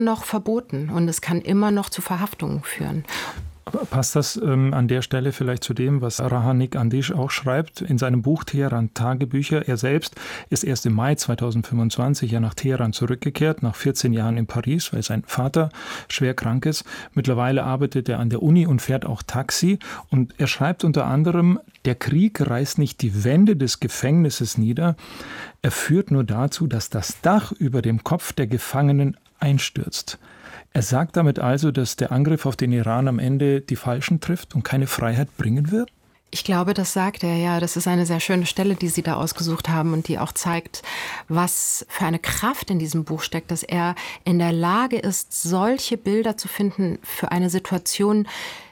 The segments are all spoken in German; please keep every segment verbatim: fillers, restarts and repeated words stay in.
noch verboten und es kann immer noch zu Verhaftungen führen. Passt das ähm, an der Stelle vielleicht zu dem, was Rahanik Andish auch schreibt in seinem Buch Teheran Tagebücher? Er selbst ist erst im Mai zweitausendfünfundzwanzig ja nach Teheran zurückgekehrt, nach vierzehn Jahren in Paris, weil sein Vater schwer krank ist. Mittlerweile arbeitet er an der Uni und fährt auch Taxi. Und er schreibt unter anderem, der Krieg reißt nicht die Wände des Gefängnisses nieder. Er führt nur dazu, dass das Dach über dem Kopf der Gefangenen einstürzt. Er sagt damit also, dass der Angriff auf den Iran am Ende die Falschen trifft und keine Freiheit bringen wird? Ich glaube, das sagt er, ja. Das ist eine sehr schöne Stelle, die Sie da ausgesucht haben und die auch zeigt, was für eine Kraft in diesem Buch steckt, dass er in der Lage ist, solche Bilder zu finden für eine Situation,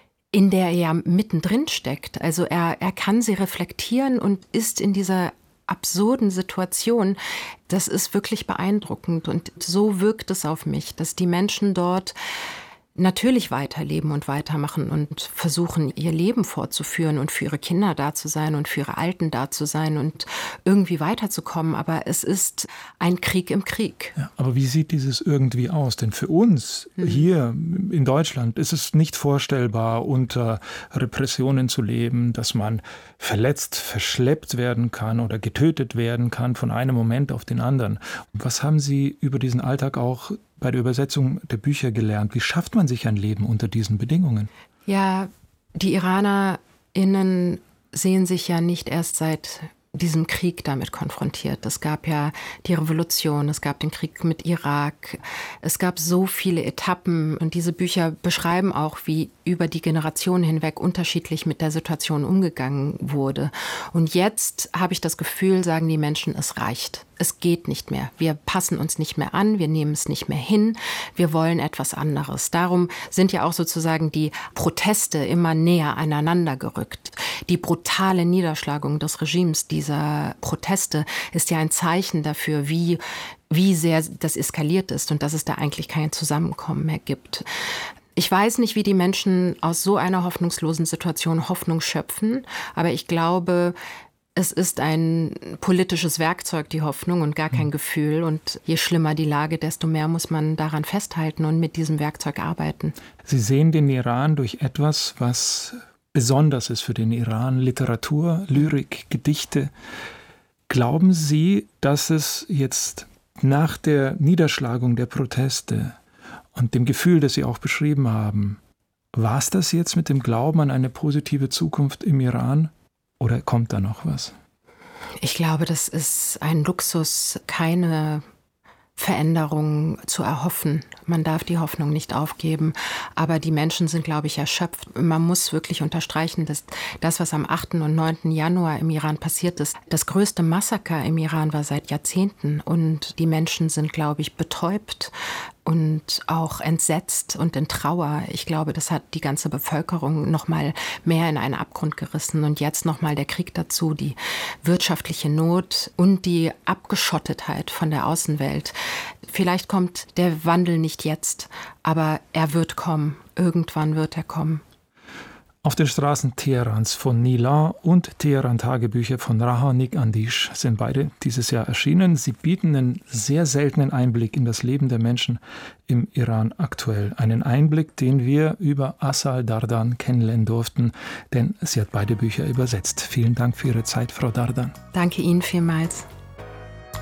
in der er ja mittendrin steckt. Also er, er kann sie reflektieren und ist in dieser absurden Situation. Das ist wirklich beeindruckend und so wirkt es auf mich, dass die Menschen dort natürlich weiterleben und weitermachen und versuchen, ihr Leben fortzuführen und für ihre Kinder da zu sein und für ihre Alten da zu sein und irgendwie weiterzukommen. Aber es ist ein Krieg im Krieg. Ja, aber wie sieht dieses irgendwie aus? Denn für uns mhm. hier in Deutschland ist es nicht vorstellbar, unter Repressionen zu leben, dass man verletzt, verschleppt werden kann oder getötet werden kann von einem Moment auf den anderen. Was haben Sie über diesen Alltag auch bei der Übersetzung der Bücher gelernt? Wie schafft man sich ein Leben unter diesen Bedingungen? Ja, die IranerInnen sehen sich ja nicht erst seit diesem Krieg damit konfrontiert. Es gab ja die Revolution, es gab den Krieg mit Irak, es gab so viele Etappen und diese Bücher beschreiben auch, wie über die Generationen hinweg unterschiedlich mit der Situation umgegangen wurde. Und jetzt habe ich das Gefühl, sagen die Menschen, es reicht. Es geht nicht mehr. Wir passen uns nicht mehr an, wir nehmen es nicht mehr hin, wir wollen etwas anderes. Darum sind ja auch sozusagen die Proteste immer näher aneinander gerückt. Die brutale Niederschlagung des Regimes dieser Proteste ist ja ein Zeichen dafür, wie, wie sehr das eskaliert ist und dass es da eigentlich kein Zusammenkommen mehr gibt. Ich weiß nicht, wie die Menschen aus so einer hoffnungslosen Situation Hoffnung schöpfen, aber ich glaube, es ist ein politisches Werkzeug, die Hoffnung, und gar kein Gefühl. Und je schlimmer die Lage, desto mehr muss man daran festhalten und mit diesem Werkzeug arbeiten. Sie sehen den Iran durch etwas, was besonders ist für den Iran: Literatur, Lyrik, Gedichte. Glauben Sie, dass es jetzt nach der Niederschlagung der Proteste und dem Gefühl, das Sie auch beschrieben haben, war es das jetzt mit dem Glauben an eine positive Zukunft im Iran? Oder kommt da noch was? Ich glaube, das ist ein Luxus, keine Veränderung zu erhoffen. Man darf die Hoffnung nicht aufgeben. Aber die Menschen sind, glaube ich, erschöpft. Man muss wirklich unterstreichen, dass das, was am achten und neunten Januar im Iran passiert ist, das größte Massaker im Iran war seit Jahrzehnten. Und die Menschen sind, glaube ich, betäubt und auch entsetzt und in Trauer. Ich glaube, das hat die ganze Bevölkerung noch mal mehr in einen Abgrund gerissen. Und jetzt noch mal der Krieg dazu, die wirtschaftliche Not und die Abgeschottetheit von der Außenwelt. Vielleicht kommt der Wandel nicht jetzt, aber er wird kommen. Irgendwann wird er kommen. Auf den Straßen Teherans von Nilan und Teheran-Tagebücher von Rahanik Andish sind beide dieses Jahr erschienen. Sie bieten einen sehr seltenen Einblick in das Leben der Menschen im Iran aktuell. Einen Einblick, den wir über Asal Dardan kennenlernen durften, denn sie hat beide Bücher übersetzt. Vielen Dank für Ihre Zeit, Frau Dardan. Danke Ihnen vielmals.